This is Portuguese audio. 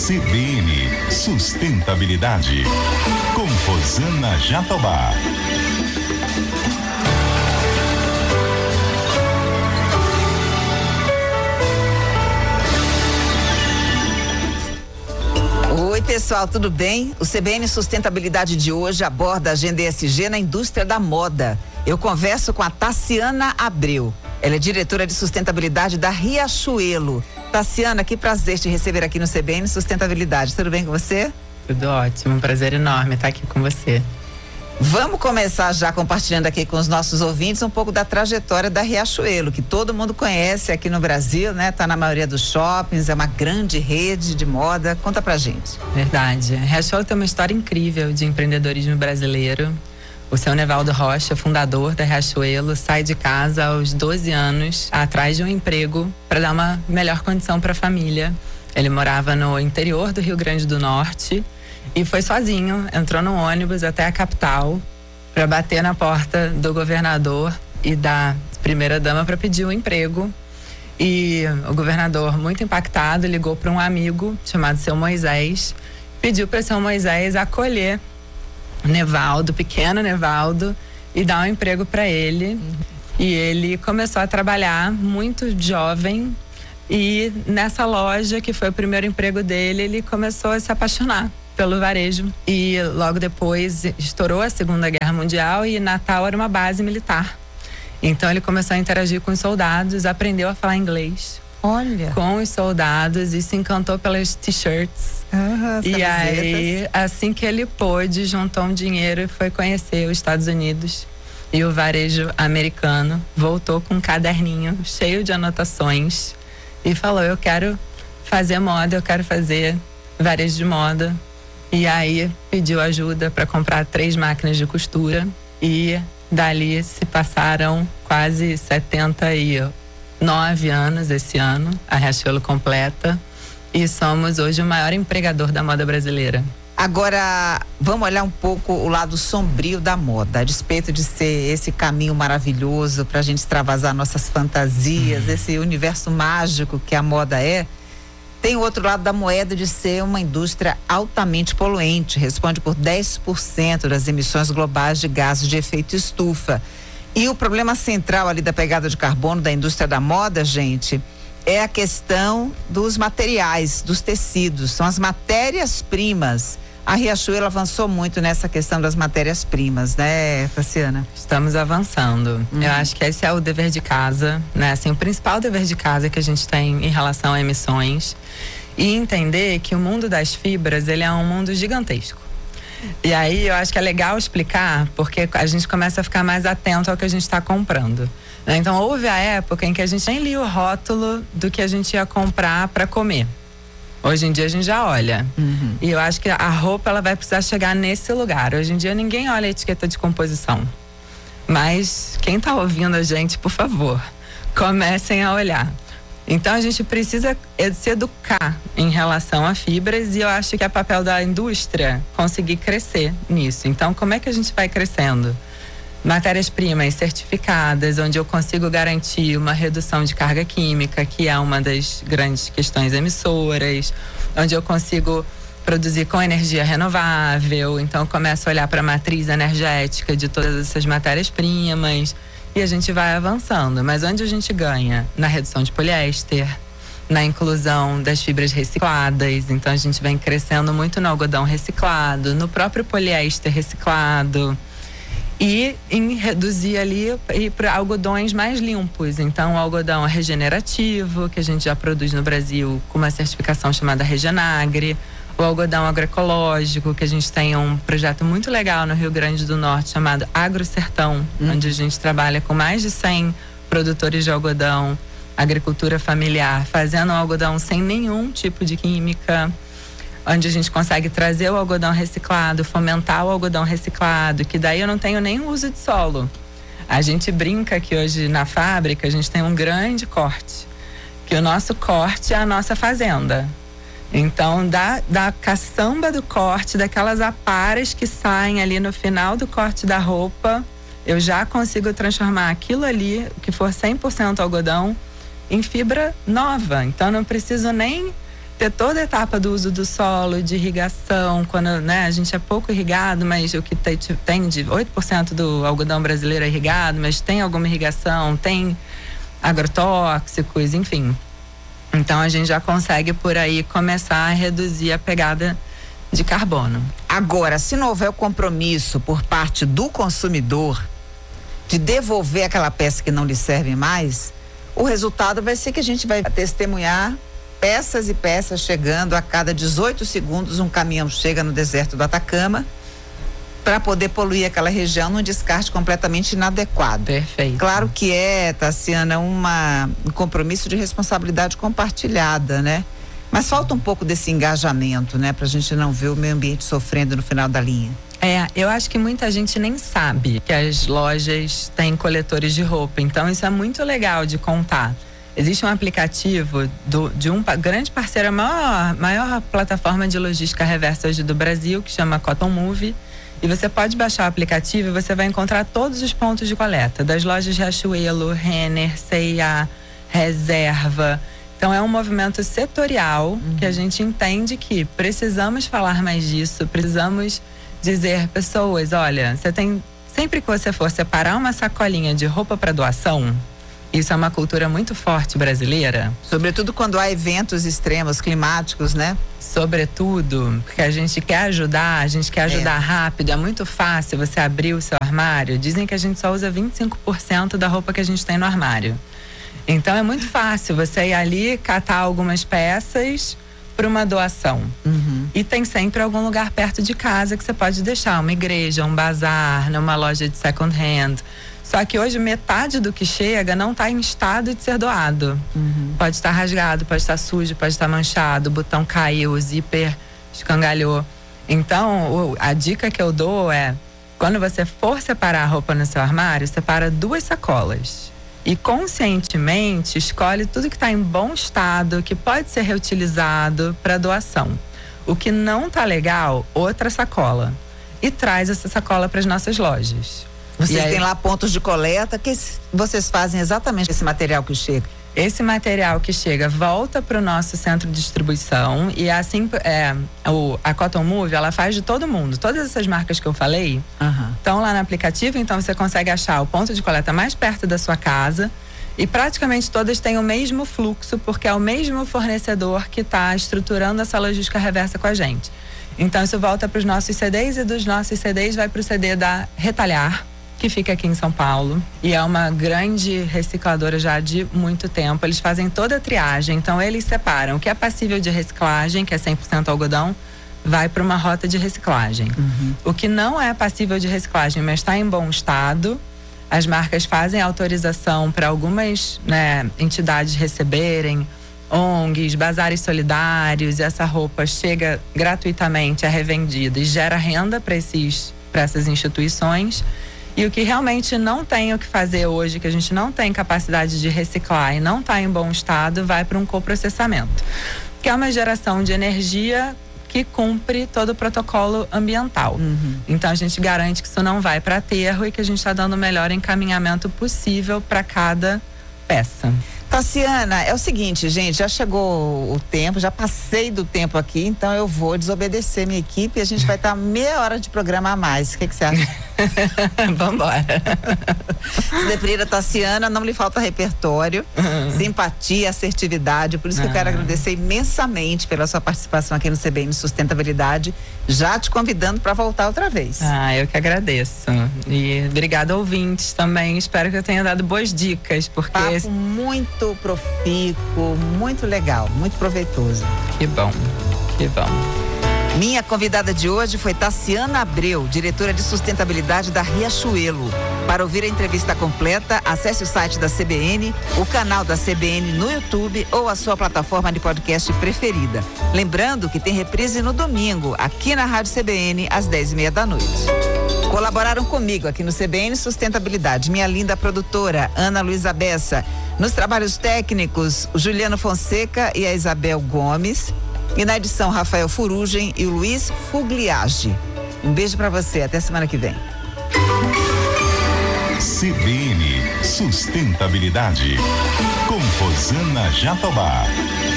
CBN Sustentabilidade, com Rosana Jatobá. Oi pessoal, tudo bem? O CBN Sustentabilidade de hoje aborda a agenda ESG na indústria da moda. Eu converso com a Tassiana Abreu. Ela é diretora de sustentabilidade da Riachuelo. Tassiana, que prazer te receber aqui no CBN Sustentabilidade. Tudo bem com você? Tudo ótimo, um prazer enorme estar aqui com você. Vamos começar já compartilhando aqui com os nossos ouvintes um pouco da trajetória da Riachuelo, que todo mundo conhece aqui no Brasil, né? Tá na maioria dos shoppings, é uma grande rede de moda. Conta pra gente. Verdade. A Riachuelo tem uma história incrível de empreendedorismo brasileiro. O seu Nevaldo Rocha, fundador da Riachuelo, sai de casa aos 12 anos, atrás de um emprego para dar uma melhor condição para a família. Ele morava no interior do Rio Grande do Norte e foi sozinho, entrou no ônibus até a capital para bater na porta do governador e da primeira-dama para pedir um emprego. E o governador, muito impactado, ligou para um amigo chamado Seu Moisés, pediu para Seu Moisés acolher Nevaldo, pequeno Nevaldo, e dar um emprego para ele. E ele começou a trabalhar muito jovem, e nessa loja, que foi o primeiro emprego dele, ele começou a se apaixonar pelo varejo. E logo depois estourou a Segunda Guerra Mundial e Natal era uma base militar. Então ele começou a interagir com os soldados, aprendeu a falar inglês. Olha! Com os soldados e se encantou pelas t-shirts. E aí, assim que ele pôde, juntou um dinheiro e foi conhecer os Estados Unidos e o varejo americano. Voltou com um caderninho cheio de anotações e falou: eu quero fazer moda, eu quero fazer varejo de moda. E aí pediu ajuda para comprar 3 máquinas de costura e dali se passaram quase 79 anos esse ano. A Riachuelo completa. E somos hoje o maior empregador da moda brasileira. Agora, vamos olhar um pouco o lado sombrio da moda. A despeito de ser esse caminho maravilhoso para a gente extravasar nossas fantasias, esse universo mágico que a moda é, tem o outro lado da moeda de ser uma indústria altamente poluente. Responde por 10% das emissões globais de gases de efeito estufa. E o problema central ali da pegada de carbono da indústria da moda, gente, é a questão dos materiais, dos tecidos, são as matérias-primas. A Riachuelo avançou muito nessa questão das matérias-primas, né, Tassiana? Estamos avançando. Eu acho que esse é o dever de casa, né? Assim, o principal dever de casa que a gente tem em relação a emissões, e entender que o mundo das fibras, ele é um mundo gigantesco. E aí eu acho que é legal explicar, porque a gente começa a ficar mais atento ao que a gente está comprando. Então houve a época em que a gente nem lia o rótulo do que a gente ia comprar para comer. Hoje em dia a gente já olha. E eu acho que a roupa, ela vai precisar chegar nesse lugar. Hoje em dia ninguém olha a etiqueta de composição. Mas quem está ouvindo a gente, por favor, comecem a olhar. Então a gente precisa se educar em relação a fibras, e eu acho que é papel da indústria conseguir crescer nisso. Então como é que a gente vai crescendo? Matérias-primas certificadas, onde eu consigo garantir uma redução de carga química, que é uma das grandes questões emissoras, onde eu consigo produzir com energia renovável. Então eu começo a olhar para a matriz energética de todas essas matérias-primas e a gente vai avançando. Mas onde a gente ganha? Na redução de poliéster, na inclusão das fibras recicladas. Então a gente vem crescendo muito no algodão reciclado, no próprio poliéster reciclado, e em reduzir ali para algodões mais limpos. Então o algodão regenerativo, que a gente já produz no Brasil com uma certificação chamada Regenagre, o algodão agroecológico, que a gente tem um projeto muito legal no Rio Grande do Norte chamado Agrosertão, onde a gente trabalha com mais de 100 produtores de algodão, agricultura familiar, fazendo algodão sem nenhum tipo de química, onde a gente consegue trazer o algodão reciclado, fomentar o algodão reciclado, que daí eu não tenho nem uso de solo. A gente brinca que hoje na fábrica a gente tem um grande corte, que o nosso corte é a nossa fazenda. Então, da caçamba do corte, daquelas aparas que saem ali no final do corte da roupa, eu já consigo transformar aquilo ali, que for 100% algodão, em fibra nova. Então, não preciso nem ter toda a etapa do uso do solo, de irrigação, quando, né, a gente é pouco irrigado, mas o que tem de 8% do algodão brasileiro é irrigado, mas tem alguma irrigação, tem agrotóxicos, enfim. Então a gente já consegue por aí começar a reduzir a pegada de carbono. Agora, se não houver o compromisso por parte do consumidor de devolver aquela peça que não lhe serve mais, o resultado vai ser que a gente vai testemunhar peças e peças chegando a cada 18 segundos. Um caminhão chega no deserto do Atacama para poder poluir aquela região num descarte completamente inadequado. Perfeito. Claro que Tassiana, um compromisso de responsabilidade compartilhada, né? Mas falta um pouco desse engajamento, né? Pra gente não ver o meio ambiente sofrendo no final da linha. Eu acho que muita gente nem sabe que as lojas têm coletores de roupa, então isso é muito legal de contar. Existe um aplicativo de um grande parceiro, a maior plataforma de logística reversa hoje do Brasil, que chama Cotton Move. E você pode baixar o aplicativo e você vai encontrar todos os pontos de coleta, das lojas Riachuelo, Renner, C&A, Reserva. Então é um movimento setorial que a gente entende que precisamos falar mais disso, precisamos dizer, pessoas, olha, sempre que você for separar uma sacolinha de roupa para doação, isso é uma cultura muito forte brasileira. Sobretudo quando há eventos extremos climáticos, né? Sobretudo, porque a gente quer ajudar, rápido. É muito fácil você abrir o seu armário. Dizem que a gente só usa 25% da roupa que a gente tem no armário. Então é muito fácil você ir ali, catar algumas peças para uma doação. E tem sempre algum lugar perto de casa que você pode deixar, uma igreja, um bazar, numa loja de second hand. Só que hoje metade do que chega não está em estado de ser doado. Pode estar rasgado, pode estar sujo, pode estar manchado, o botão caiu, o zíper escangalhou. Então, a dica que eu dou é, quando você for separar a roupa no seu armário, separa 2 sacolas. E conscientemente escolhe tudo que está em bom estado, que pode ser reutilizado para doação. O que não está legal, outra sacola. E traz essa sacola para as nossas lojas. Vocês têm lá pontos de coleta, que vocês fazem exatamente esse material que chega? Esse material que chega volta para o nosso centro de distribuição e assim a Cotton Move, ela faz de todo mundo. Todas essas marcas que eu falei estão lá no aplicativo, então você consegue achar o ponto de coleta mais perto da sua casa e praticamente todas têm o mesmo fluxo, porque é o mesmo fornecedor que está estruturando essa logística reversa com a gente. Então isso volta para os nossos CDs e dos nossos CDs vai para o CD da Retalhar, que fica aqui em São Paulo e é uma grande recicladora já de muito tempo. Eles fazem toda a triagem, então eles separam o que é passível de reciclagem, que é 100% algodão, vai para uma rota de reciclagem. O que não é passível de reciclagem, mas está em bom estado, as marcas fazem autorização para algumas, entidades receberem, ONGs, bazares solidários, e essa roupa chega gratuitamente, é revendida e gera renda para essas instituições. E o que realmente não tem o que fazer hoje, que a gente não tem capacidade de reciclar e não está em bom estado, vai para um coprocessamento, que é uma geração de energia que cumpre todo o protocolo ambiental. Então a gente garante que isso não vai para aterro e que a gente está dando o melhor encaminhamento possível para cada peça. Tassiana, é o seguinte, gente, já chegou o tempo, já passei do tempo aqui, então eu vou desobedecer minha equipe e a gente vai estar meia hora de programa a mais. O que você acha? Vambora. Deprira Tassiana, não lhe falta repertório, simpatia, assertividade, por isso que eu quero agradecer imensamente pela sua participação aqui no CBN Sustentabilidade, já te convidando para voltar outra vez. Eu que agradeço. E obrigada, ouvintes, também. Espero que eu tenha dado boas dicas, porque papo muito profícuo, muito legal, muito proveitoso. Que bom, que bom. Minha convidada de hoje foi Tassiana Abreu, diretora de sustentabilidade da Riachuelo. Para ouvir a entrevista completa, acesse o site da CBN, o canal da CBN no YouTube ou a sua plataforma de podcast preferida. Lembrando que tem reprise no domingo, aqui na Rádio CBN, às 10:30 da noite. Colaboraram comigo aqui no CBN Sustentabilidade, minha linda produtora, Ana Luísa Bessa. Nos trabalhos técnicos, o Juliano Fonseca e a Isabel Gomes. E na edição, Rafael Furugem e o Luiz Fugliage. Um beijo pra você, até semana que vem. CBN Sustentabilidade, com Rosana Jatobá.